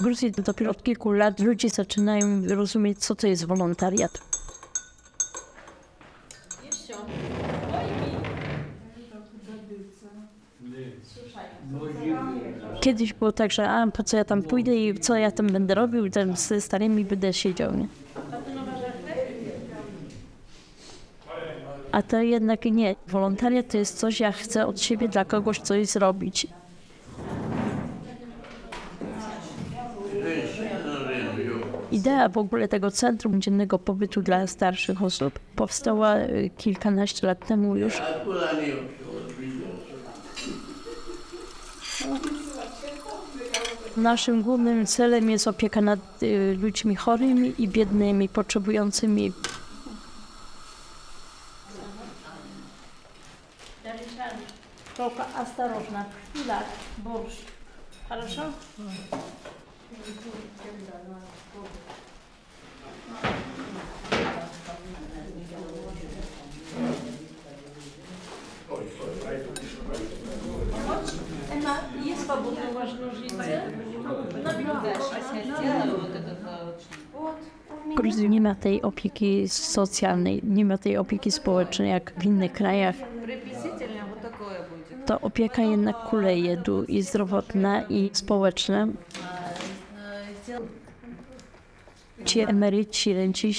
Gruzji dopiero od kilku lat ludzie zaczynają rozumieć, co to jest wolontariat. Kiedyś było tak, że po co ja tam pójdę i co ja tam będę robił, tam ze starymi będę siedział, nie? A to jednak nie. Wolontariat to jest coś, ja chcę od siebie dla kogoś coś zrobić. Idea w ogóle tego Centrum Dziennego Pobytu dla Starszych Osób powstała kilkanaście lat temu już. Naszym głównym celem jest opieka nad ludźmi chorymi i biednymi, potrzebującymi. Tylko осторожно, chwila, borsz. Хорошо? Emma, есть свободно ваш ножницы? W Gruzji nie ma tej opieki socjalnej, nie ma tej opieki społecznej jak w innych krajach. To opieka jednak kuleje i zdrowotna, i społeczna. Ci emeryci, renciści